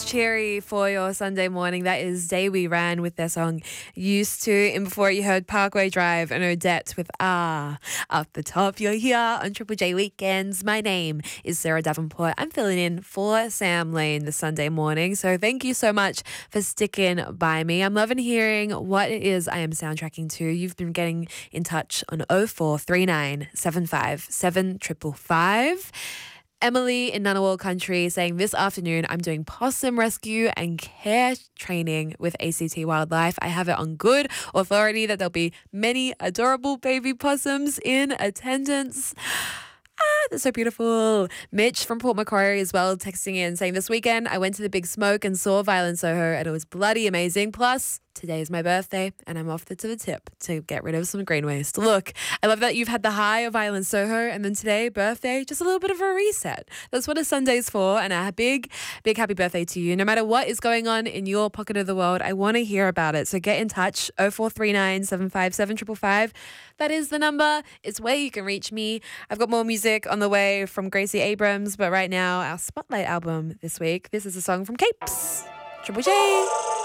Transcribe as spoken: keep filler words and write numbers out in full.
cheery for your Sunday morning. That is Day We Ran with their song Used To. And before you heard Parkway Drive and Odette with Ah. Up the top, you're here on Triple J Weekends. My name is Sarah Davenport. I'm filling in for Sam Lane this Sunday morning. So thank you so much for sticking by me. I'm loving hearing what it is I am soundtracking to. You've been getting in touch on oh four three nine seven five seven five five five. Emily in Ngunnawal Country saying, this afternoon I'm doing possum rescue and care training with A C T Wildlife. I have it on good authority that there'll be many adorable baby possums in attendance. Ah, that's so beautiful. Mitch from Port Macquarie as well texting in saying, this weekend I went to the Big Smoke and saw Violent Soho and it was bloody amazing. Plus, today is my birthday and I'm off to the tip to get rid of some green waste. Look, I love that you've had the high of Violent Soho and then today, birthday, just a little bit of a reset. That's what a Sunday's for, and a big, big happy birthday to you. No matter what is going on in your pocket of the world, I want to hear about it. So get in touch, oh four three nine seven five seven five five five. That is the number. It's where you can reach me. I've got more music on the way from Gracie Abrams, but right now, our Spotlight album this week. This is a song from Capes. Triple J.